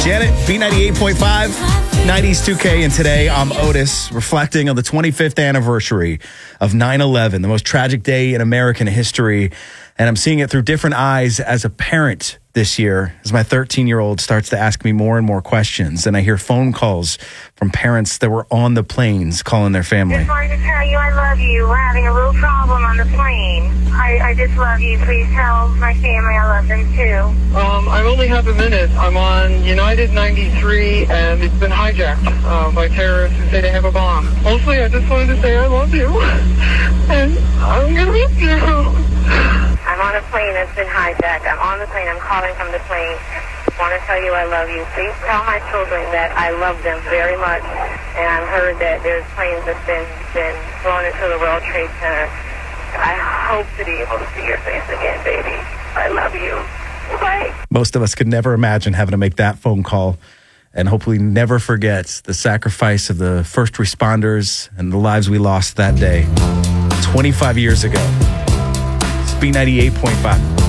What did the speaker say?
Janet, B98.5, 90s 2K, and today I'm Otis, reflecting on the 25th anniversary of 9/11, the most tragic day in American history, and I'm seeing it through different eyes as a parent this year, as my 13-year-old starts to ask me more and more questions, and I hear phone calls from parents that were on the planes calling their family. Just wanted to tell you I love you. We're having a little problem on the plane. I just love you. Please tell my family I love them too. I only have a minute. I'm on United 93, and it's been hijacked by terrorists who say they have a bomb. Mostly, I just wanted to say I love you, and I'm gonna miss you. I'm on a plane that's been hijacked. I'm on the plane. I'm calling from the plane. Want to tell you I love you. Please tell my children that I love them very much. And I've heard that there's planes that's been thrown into the World Trade Center. I hope to be able to see your face again, baby. I love you. Bye. Most of us could never imagine having to make that phone call, and hopefully never forget the sacrifice of the first responders and the lives we lost that day 25 years ago. It's B98.5.